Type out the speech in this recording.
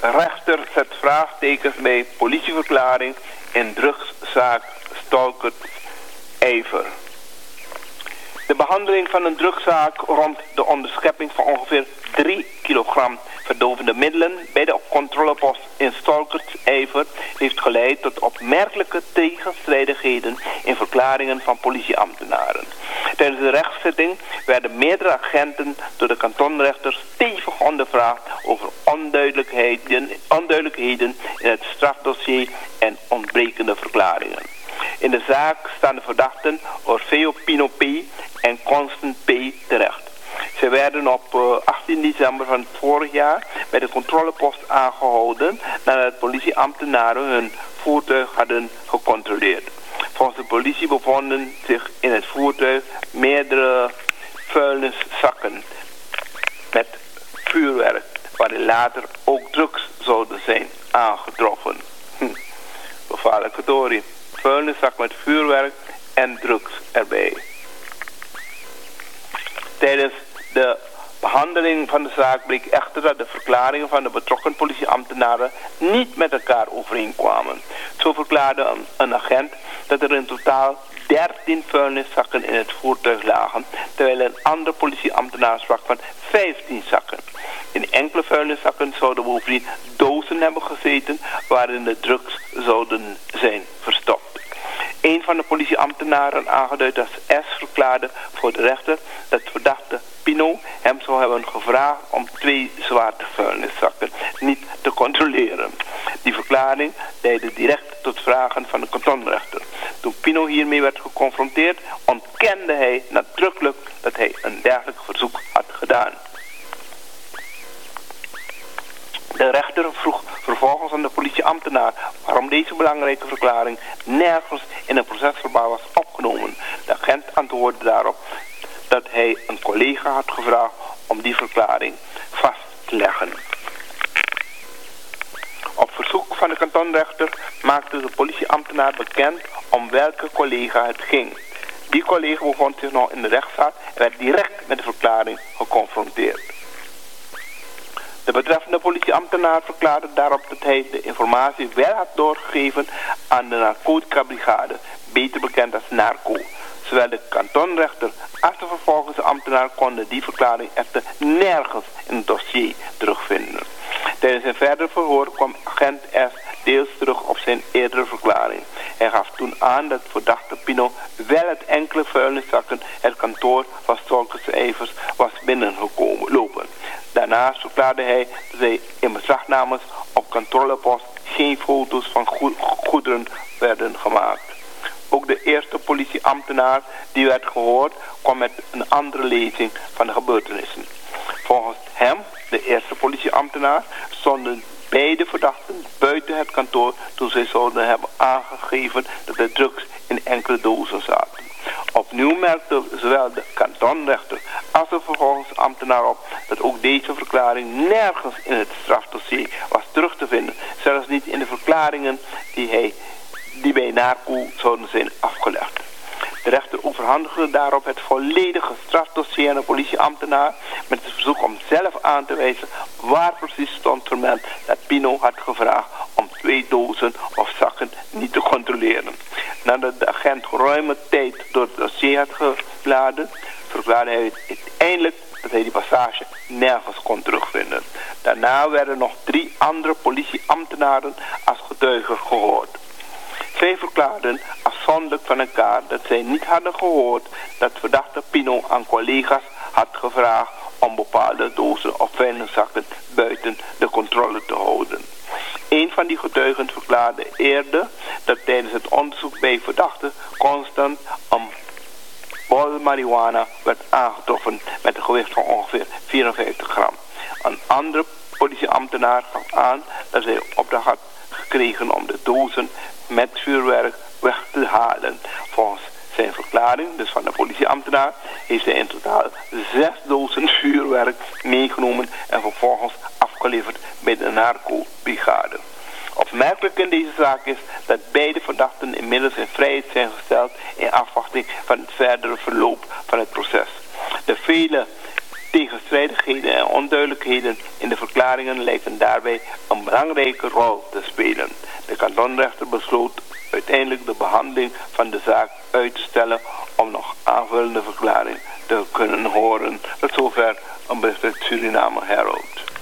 rechter zet vraagtekens bij politieverklaring in drugszaak Stolkert-Ever. De behandeling van een drugszaak rond de onderschepping van ongeveer 3 kilogram verdovende middelen bij de controlepost in Stolkert-Ever heeft geleid tot opmerkelijke tegenstrijdigheden in verklaringen van politieambtenaren. Tijdens de rechtszitting werden meerdere agenten door de kantonrechter stevig ondervraagd over onduidelijkheden in het strafdossier en ontbrekende verklaringen. In de zaak staan de verdachten Orfeo Pino P. en Constant P. terecht. Ze werden op 18 december van vorig jaar bij de controlepost aangehouden nadat politieambtenaren hun voertuig hadden gecontroleerd. Volgens de politie bevonden zich in het voertuig meerdere vuilniszakken met vuurwerk, waarin later ook drugs zouden zijn aangetroffen. Gevaarlijke story. Vuilniszak met vuurwerk en drugs erbij. Tijdens de behandeling van de zaak bleek echter dat de verklaringen van de betrokken politieambtenaren niet met elkaar overeenkwamen. Zo verklaarde een agent dat er in totaal 13 vuilniszakken in het voertuig lagen, terwijl een andere politieambtenaar sprak van 15 zakken. In enkele vuilniszakken zouden bovendien dozen hebben gezeten waarin de drugs zouden zijn verstopt. Een van de politieambtenaren, aangeduid als S, verklaarde voor de rechter dat verdachte Pino hem zou hebben gevraagd om 2 zwarte vuilniszakken niet te controleren. Die verklaring leidde direct tot vragen van de kantonrechter. Toen Pino hiermee werd geconfronteerd, ontkende hij nadrukkelijk dat hij een dergelijk verzoek had gedaan. De rechter vroeg vervolgens aan de politieambtenaar waarom deze belangrijke verklaring nergens in een procesverbaal was opgenomen. De agent antwoordde daarop dat hij een collega had gevraagd om die verklaring vast te leggen. Op verzoek van de kantonrechter maakte de politieambtenaar bekend om welke collega het ging. Die collega bevond zich nog in de rechtszaal en werd direct met de verklaring geconfronteerd. De betreffende politieambtenaar verklaarde daarop dat hij de informatie wel had doorgegeven aan de narcotica-brigade, beter bekend als NARCO. Zowel de kantonrechter als de vervolgingsambtenaar konden die verklaring echter nergens in het dossier terugvinden. Tijdens een verder verhoor kwam agent S deels terug op zijn eerdere verklaring. Hij gaf toen aan dat verdachte Pino wel het enkele vuilniszakken het kantoor van Stolkert-Ever was binnengekomen lopen. Daarnaast verklaarde hij dat hij in beslagnames op controlepost geen foto's van goederen werden gemaakt. Ook de eerste politieambtenaar die werd gehoord kwam met een andere lezing van de gebeurtenissen. Volgens hem, de eerste politieambtenaar, stonden beide verdachten buiten het kantoor toen zij zouden hebben aangegeven dat er drugs in enkele dozen zaten. Opnieuw merkte zowel de kantonrechter als de vervolgingsambtenaar op dat ook deze verklaring nergens in het strafdossier was terug te vinden, zelfs niet in de verklaringen die bij NARCO zouden zijn afgelegd. De rechter overhandigde daarop het volledige strafdossier aan de politieambtenaar met het verzoek om zelf aan te wijzen waar precies stond vermeld dat Pino had gevraagd om 2 dozen of zakken niet te controleren. Nadat de agent geruime tijd door het dossier had gebladerd, verklaarde hij uiteindelijk dat hij die passage nergens kon terugvinden. Daarna werden nog 3 andere politieambtenaren als getuigen gehoord. Zij verklaarden afzonderlijk van elkaar dat zij niet hadden gehoord dat verdachte Pino aan collega's had gevraagd om bepaalde dozen of vuilniszakken buiten de controle te houden. Een van die getuigen verklaarde eerder dat tijdens het onderzoek bij verdachte constant een bol marihuana werd aangetroffen met een gewicht van ongeveer 54 gram. Een andere politieambtenaar gaf aan dat hij opdracht had gekregen om de dozen met vuurwerk weg te halen. Volgens zijn verklaring, dus van de politieambtenaar, heeft hij in totaal 6 dozen vuurwerk meegenomen en vervolgens afgeleverd bij de narco-brigade. Opmerkelijk in deze zaak is dat beide verdachten inmiddels in vrijheid zijn gesteld in afwachting van het verdere verloop van het proces. De vele Tegenstrijdigheden en onduidelijkheden in de verklaringen lijken daarbij een belangrijke rol te spelen. De kantonrechter besloot uiteindelijk de behandeling van de zaak uit te stellen om nog aanvullende verklaring te kunnen horen. Tot zover een bericht uit Suriname Herald.